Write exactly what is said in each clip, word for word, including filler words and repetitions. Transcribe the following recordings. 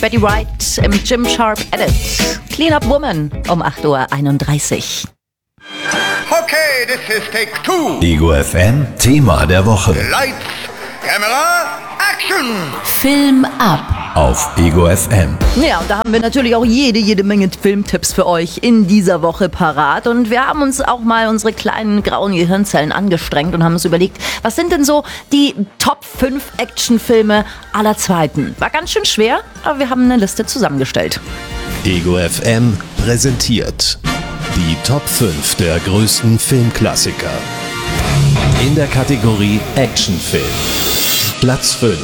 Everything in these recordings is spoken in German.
Betty Wright im Jim Sharp Edit. Clean Up Woman um acht Uhr einunddreißig. Okay, this is take two. Ego F M, Thema der Woche. Lights, Camera, Action. Film ab. Auf Ego F M. Ja, und da haben wir natürlich auch jede, jede Menge Filmtipps für euch in dieser Woche parat. Und wir haben uns auch mal unsere kleinen grauen Gehirnzellen angestrengt und haben uns überlegt, was sind denn so die Top fünf Actionfilme aller Zeiten? War ganz schön schwer, aber wir haben eine Liste zusammengestellt. Ego F M präsentiert die Top fünf der größten Filmklassiker. In der Kategorie Actionfilm. Platz fünf.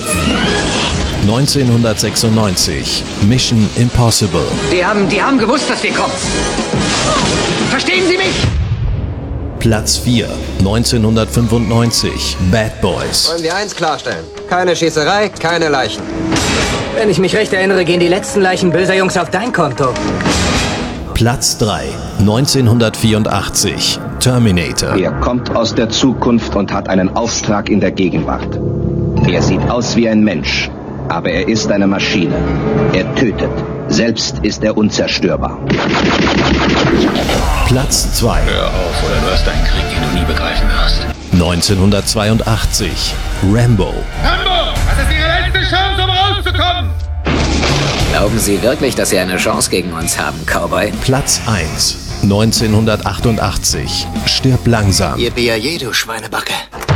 neunzehnhundertsechsundneunzig. Mission Impossible. Die haben, die haben gewusst, dass wir kommen. Verstehen Sie mich? Platz vier. neunzehnhundertfünfundneunzig. Bad Boys. Wollen wir eins klarstellen? Keine Schießerei, keine Leichen. Wenn ich mich recht erinnere, gehen die letzten Leichen böser Jungs auf dein Konto. Platz drei. neunzehnhundertvierundachtzig. Terminator. Er kommt aus der Zukunft und hat einen Auftrag in der Gegenwart. Er sieht aus wie ein Mensch, aber er ist eine Maschine. Er tötet. Selbst ist er unzerstörbar. Platz zwei. Hör auf, oder du hast einen Krieg, den du nie begreifen wirst. neunzehnhundertzweiundachtzig. Rambo. Rambo, das ist Ihre letzte Chance, um rauszukommen. Glauben Sie wirklich, dass Sie eine Chance gegen uns haben, Cowboy? Platz eins. neunzehnhundertachtundachtzig. Stirb langsam. Yippie, du Schweinebacke.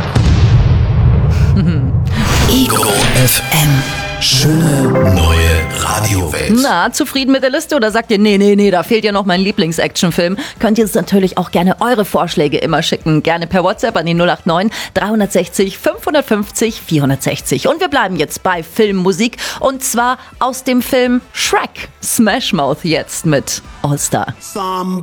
Ego F M. Schöne neue Radiowelt. Na, zufrieden mit der Liste oder sagt ihr, nee, nee, nee, da fehlt ja noch mein Lieblings-Actionfilm? Könnt ihr uns natürlich auch gerne eure Vorschläge immer schicken. Gerne per WhatsApp an die null acht neun dreihundertsechzig fünfhundertfünfzig vierhundertsechzig. Und wir bleiben jetzt bei Filmmusik und zwar aus dem Film Shrek. Smash Mouth jetzt mit All Star.